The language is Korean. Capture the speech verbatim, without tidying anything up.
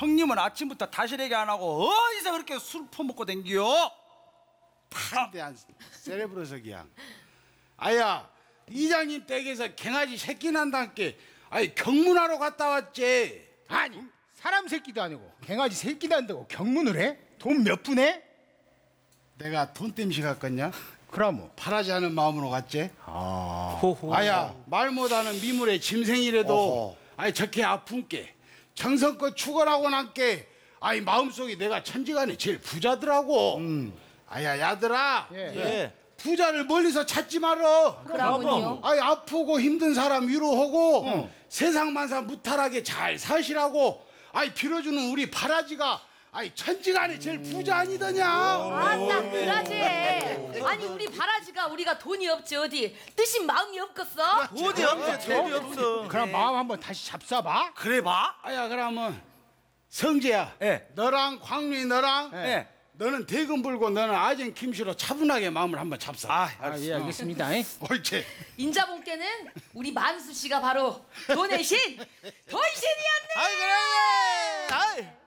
형님은 아침부터 다시래기 안 하고 어디서 그렇게 술 퍼먹고 댕기요? 판대한 세레브로석이야. 아야, 이장님 댁에서 갱아지 새끼 난다께 아이 경문하러 갔다 왔지. 아니 사람 새끼도 아니고 갱아지 새끼도 안 되고 경문을 해? 돈 몇 푼에? 내가 돈 땜시 갔겠냐? 그럼 바라지 않은 마음으로 갔지. 호호. 아야, 말 못하는 미물의 짐승이라도 어허. 아이 저렇게 아픈게 정성껏 축원하고 난게 아이 마음속에 내가 천지간에 제일 부자더라고. 아야 야들아, 예. 예. 부자를 멀리서 찾지 말어. 그러군요. 아이 아프고 힘든 사람 위로하고 세상 만사 무탈하게 잘 사시라고 아이 빌어주는 우리 바라지가 아이 천지간에 제일 부자 아니더냐. 아딱 그라지. 아니 우리 바라지가 우리가 돈이 없지 어디 뜻인 마음이 없겠어? 돈이 없지, 돈이 없어. 그럼 마음 한번 다시 잡숴봐. 그래 봐. 아야 그러면 성재야, 예. 너랑 광룡이 너랑 예. 너는 대금 불고 너는 아진 김씨로 차분하게 마음을 한번 잡사. 아, 아, 예 알겠습니다. 잉? 옳지. 인자분께는 우리 만수 씨가 바로 돈의 신, 돈신이었네. 아이 그래. 아이.